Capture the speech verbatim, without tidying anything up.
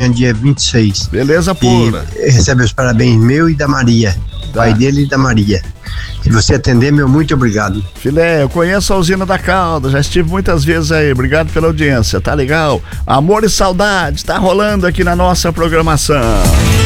aniversário dia vinte e seis. Beleza pura. E recebe os parabéns meu e da Maria. Tá. Pai dele e da Maria. Se você atender, meu muito obrigado. Filé, eu conheço a usina da Calda, já estive muitas vezes aí, obrigado pela audiência, tá legal? Amor e saudade, tá rolando aqui na nossa programação.